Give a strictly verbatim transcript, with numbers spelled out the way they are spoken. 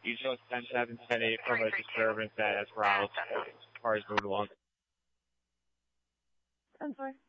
You show ten seven, ten eight from a disturbance at Esmeralda as far as moving along. ten four.